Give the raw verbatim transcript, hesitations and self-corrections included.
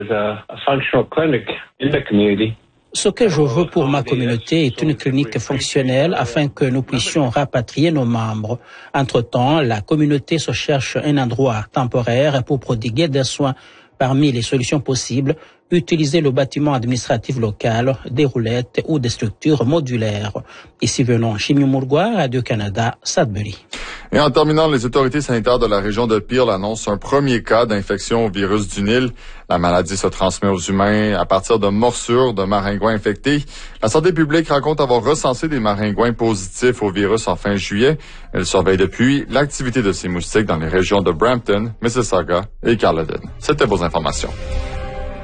Ce que je veux pour ma communauté est une clinique fonctionnelle afin que nous puissions rapatrier nos membres. Entre-temps, la communauté se cherche un endroit temporaire pour prodiguer des soins. Parmi les solutions possibles, utiliser le bâtiment administratif local, des roulettes ou des structures modulaires. Ici venons Chimio Mourgoua, Radio-Canada, Sudbury. Et en terminant, les autorités sanitaires de la région de Peel annoncent un premier cas d'infection au virus du Nil. La maladie se transmet aux humains à partir de morsures de maringouins infectés. La santé publique raconte avoir recensé des maringouins positifs au virus en fin juillet. Elle surveille depuis l'activité de ces moustiques dans les régions de Brampton, Mississauga et Caledon. C'était vos informations.